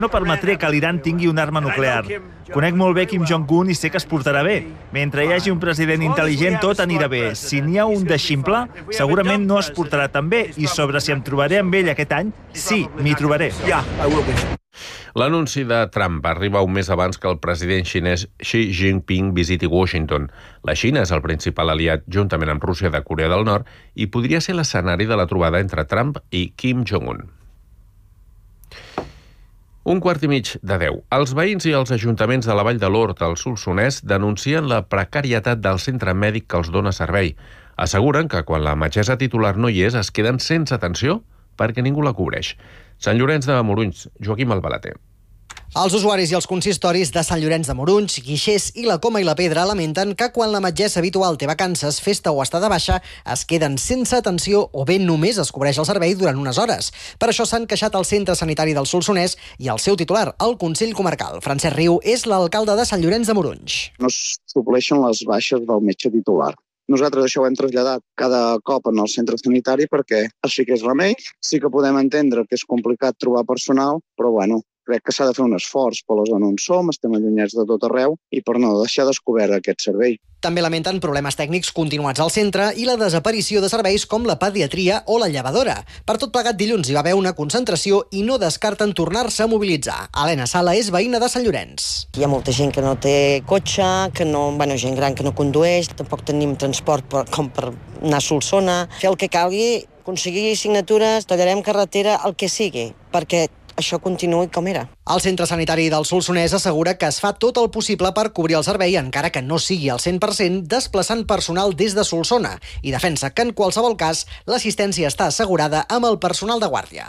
No permetré que l'Iran tingui una arma nuclear. Conec molt bé Kim Jong-un i sé que es portarà bé. Mentre hi hagi un president intel·ligent, tot anirà bé. Si n'hi ha un de ximple, segurament no es portarà tan bé. I sobre si em trobaré amb ell aquest any, sí, m'hi trobaré. L'anunci de Trump arriba un mes abans que el president xinès Xi Jinping visiti Washington. La Xina és el principal aliat, juntament amb Rússia, de Corea del Nord, i podria ser l'escenari de la trobada entre Trump i Kim Jong-un. 9:15. Els veïns i els ajuntaments de la Vall de l'Hort, al Solsonès, denuncien la precarietat del centre mèdic que els dona servei. Asseguren que quan la metgessa titular no hi és, es queden sense atenció perquè ningú la cobreix. Sant Llorenç de Morunys, Joaquim Albalater. Els usuaris i els consistoris de Sant Llorenç de Morunys, Guixers i la Coma i la Pedra lamenten que quan la metgessa habitual té vacances, festa o està de baixa, es queden sense atenció o bé només es cobreix el servei durant unes hores. Per això s'han queixat al Centre Sanitari del Solsonès i el seu titular, el Consell Comarcal. Francesc Riu és l'alcalde de Sant Llorenç de Morunys. No es supleixen les baixes del metge titular. Nosaltres això ho hem traslladat cada cop en el centre sanitari perquè així que és remei. Sí que podem entendre que és complicat trobar personal, però crec que s'ha de fer un esforç per la zona on som, estem allunyats de tot arreu i per no deixar descobert aquest servei. També lamenten problemes tècnics continuats al centre i la desaparició de serveis com la pediatria o la llevadora. Per tot plegat, dilluns hi va haver una concentració i no descarten tornar-se a mobilitzar. Helena Sala és veïna de Sant Llorenç. Hi ha molta gent que no té cotxe, gent gran que no condueix, tampoc tenim transport com per anar a Solsona. Fer el que calgui, aconseguir signatures, tallarem carretera, el que sigui, perquè això continuï com era. El Centre Sanitari del Solsonès assegura que es fa tot el possible per cobrir el servei, encara que no sigui al 100%, desplaçant personal des de Solsona, i defensa que en qualsevol cas l'assistència està assegurada amb el personal de guàrdia.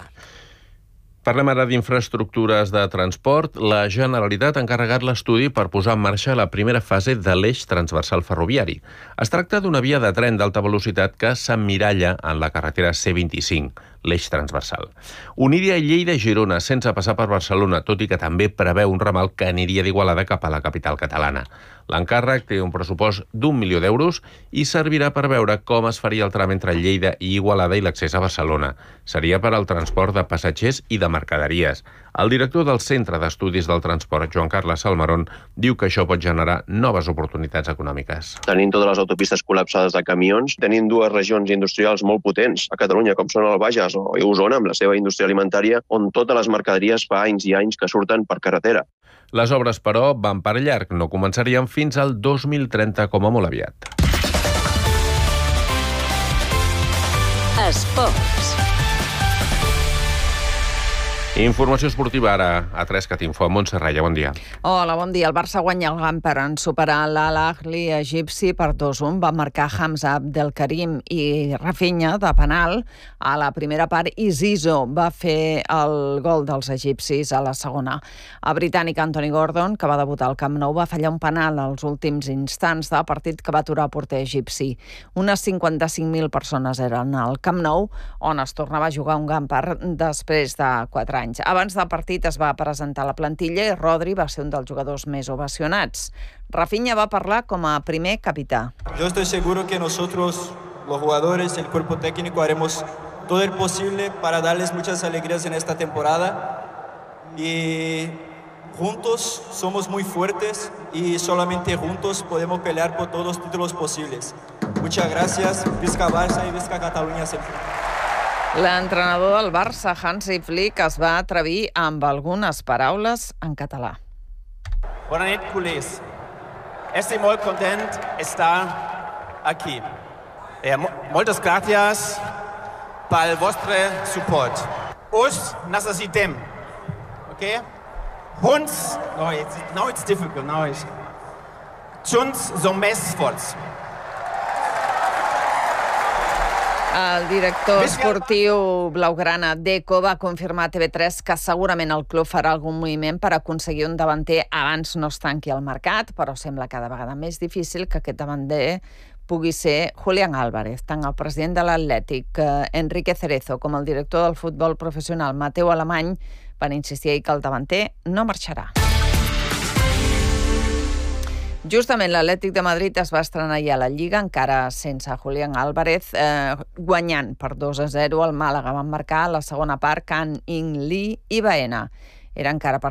Parlem ara d'infraestructures de transport. La Generalitat ha encarregat l'estudi per posar en marxa la primera fase de l'eix transversal ferroviari. Es tracta d'una via de tren d'alta velocitat que s'emmiralla en la carretera C25, l'eix transversal. Uniria Lleida i Girona sense passar per Barcelona, tot i que també preveu un ramal que aniria d'Igualada cap a la capital catalana. L'encàrrec té un pressupost d'1 milió d'euros i servirà per veure com es faria el tram entre Lleida i Igualada i l'accés a Barcelona. Seria per al transport de passatgers i de mercaderies. El director del Centre d'Estudis del Transport, Joan Carles Salmerón, diu que això pot generar noves oportunitats econòmiques. Tenim totes les autopistes col·lapsades de camions, tenim dues regions industrials molt potents a Catalunya, com són el Bages o Osona, amb la seva indústria alimentària, on totes les mercaderies fa anys i anys que surten per carretera. Les obres, però, van per llarg. No començarien fins al 2030, com a molt aviat. Esports. Informació esportiva ara a 3CAT-Info. Montse Raya, bon dia. Hola, bon dia. El Barça guanya el Gamper en superar l'Al-Ahly egipci per 2-1. Va marcar Hamza Abdelkarim i Rafinha de penal a la primera part i Zizou va fer el gol dels egipcis a la segona. El britànic Anthony Gordon, que va debutar al Camp Nou, va fallar un penal als últims instants del partit que va aturar el porter egipci. Unes 55.000 persones eren al Camp Nou, on es tornava a jugar un Gamper després de 4 anys. Abans del partit es va presentar la plantilla i Rodri va ser un dels jugadors més ovacionats. Rafinha va parlar com a primer capità. Yo estoy seguro que nosotros, los jugadores, el cuerpo técnico, haremos todo el posible para darles muchas alegrías en esta temporada. Y juntos somos muy fuertes y solamente juntos podemos pelear por todos los títulos posibles. Muchas gracias. Visca Barça y visca Catalunya sempre. L'entrenador del Barça, Hansi Flick, es va atrevir amb algunes paraules en català. Bona nit, culers. Estic molt content d'estar aquí. Moltes gràcies pel vostre suport. Us necessitem. Okay? Junts... Now it's difficult. Junts som més forts. El director esportiu blaugrana Deco va confirmar a TV3 que segurament el club farà algun moviment per aconseguir un davanter abans no es tanqui el mercat, però sembla cada vegada més difícil que aquest davanter pugui ser Julián Álvarez. Tant el president de l'Atlètic, Enrique Cerezo, com el director del futbol professional, Mateu Alemany, van insistir ahir que el davanter no marxarà. Justament l'Atlètic de Madrid es va estrenar ja a la Lliga, encara sense Julián Álvarez, guanyant per 2-0 al Màlaga. Van marcar a la segona part Can In Lee i Baena. era encara per